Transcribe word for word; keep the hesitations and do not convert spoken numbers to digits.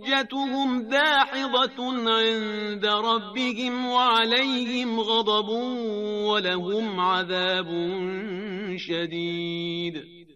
حجتهم داحضة عند ربهم وعليهم غضب ولهم عذاب شديد.